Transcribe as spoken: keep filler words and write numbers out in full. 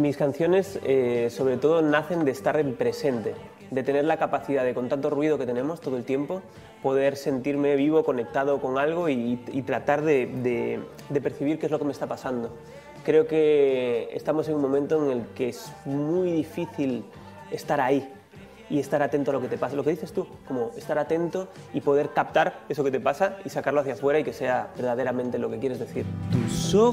Mis canciones, eh, sobre todo, nacen de estar en presente, de tener la capacidad de, con tanto ruido que tenemos todo el tiempo, poder sentirme vivo, conectado con algo y, y tratar de, de, de percibir qué es lo que me está pasando. Creo que estamos en un momento en el que es muy difícil estar ahí y estar atento a lo que te pasa. Lo que dices tú, como estar atento y poder captar eso que te pasa y sacarlo hacia afuera y que sea verdaderamente lo que quieres decir. Tus ojos